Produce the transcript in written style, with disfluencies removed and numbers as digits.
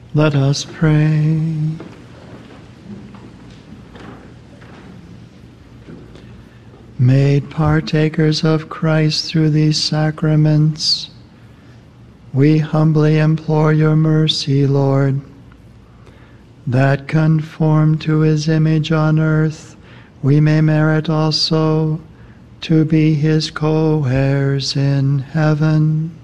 Let us pray. Made partakers of Christ through these sacraments, we humbly implore your mercy, Lord, that conformed to his image on earth, we may merit also to be his co-heirs in heaven.